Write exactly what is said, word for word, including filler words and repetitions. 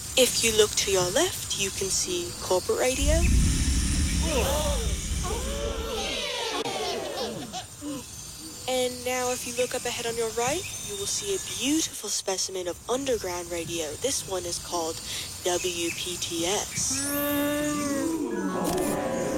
If you look to your left, you can see corporate radio. And now if you look up ahead on your right, you will see a beautiful specimen of underground radio. This one is called W P T S.